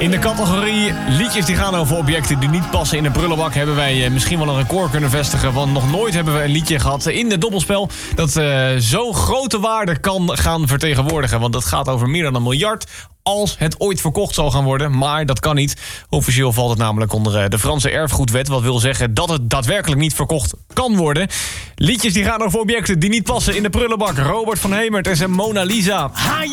In de categorie liedjes die gaan over objecten die niet passen in de prullenbak... hebben wij misschien wel een record kunnen vestigen... want nog nooit hebben we een liedje gehad in het dobbelspel... dat zo'n grote waarde kan gaan vertegenwoordigen. Want dat gaat over meer dan 1 miljard... als het ooit verkocht zal gaan worden. Maar dat kan niet. Officieel valt het namelijk onder de Franse erfgoedwet... wat wil zeggen dat het daadwerkelijk niet verkocht kan worden. Liedjes die gaan over objecten die niet passen in de prullenbak. Robert van Hemert en zijn Mona Lisa.